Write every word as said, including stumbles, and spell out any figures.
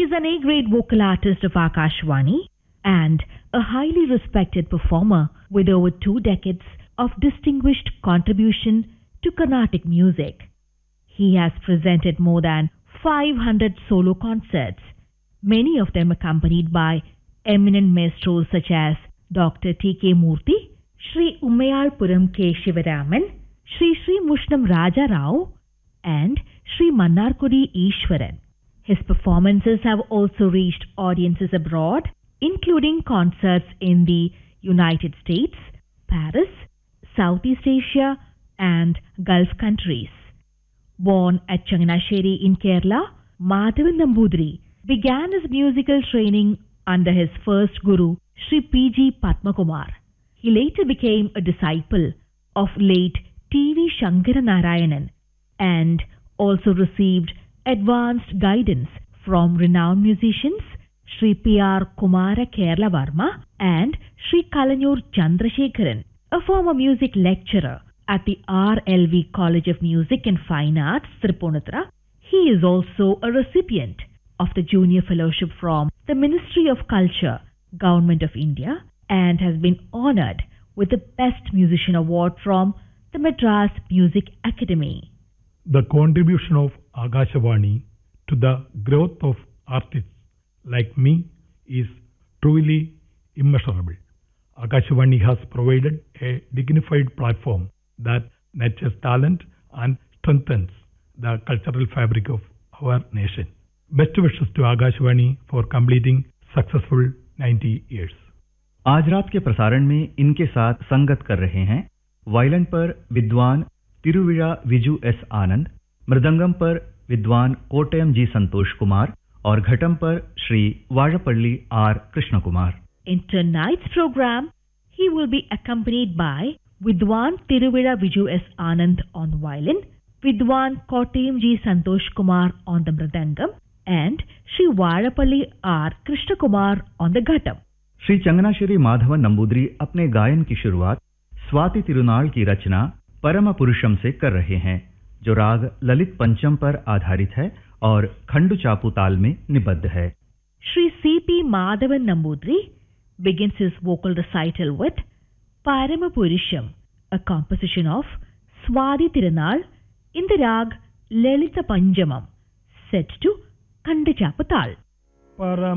is an A-grade vocal artist of Akashvani and a highly respected performer with over two decades of distinguished contribution to Carnatic music. He has presented more than five hundred solo concerts, many of them accompanied by eminent maestros such as Doctor T K Murthy, Sri Ummayalpuram K. Shivaraman, Sri Sri Mushnam Raja Rao, and Sri Mannarkudi Ishwaran. His performances have also reached audiences abroad, including concerts in the United States, Paris, Southeast Asia, and Gulf countries. Born at Changanasheri in Kerala, Madhavan Nambudiri began his musical training under his first guru, Sri P G Padmakumar. He later became a disciple of late T V Shankaranarayanan and also received advanced guidance from renowned musicians Sri P R Kumara Kerala Varma and Sri Kalanyur Chandrasekharan, a former music lecturer at the R L V College of Music and Fine Arts, Tripunithura. He is also a recipient of the Junior Fellowship from the Ministry of Culture, Government of India, and has been honored with the Best Musician Award from the Madras Music Academy. The contribution of Akashvani to the growth of artists like me is truly immeasurable. Akashvani has provided a dignified platform that nurtures talent and strengthens the cultural fabric of our nation. Best wishes to Akashvani for completing successful ninety years. आज रात के प्रसारण में इनके साथ संगत कर रहे हैं वायलिन पर विद्वान तिरुविरा विजु एस आनंद, मृदंगम पर विद्वान कोटयम जी संतोष कुमार और घटम पर Shri वाड़पल्ली are Krishna Kumar. In tonight's program, he will be accompanied by Vidwan Tiruvira Viju S. Anand on violin, Vidwan Kottayam G. Santosh Kumar on the mridangam, and Sri Varapalli R. Krishna Kumar on the ghatam. Shri चंगनाश्री Madhavan Namboodiri अपने गायन की शुरुआत स्वाति तिरुनाल की रचना परम पुरुषम से कर रहे हैं, जो राग ललित पंचम पर आधारित है और खंडु चापू ताल में निबद्ध है. Sri C P Madhavan Nambudri begins his vocal recital with Parama Purusham, a composition of Swati Tirunal in the rag Lalita Panjamam, set to Khandu Chapu Tal.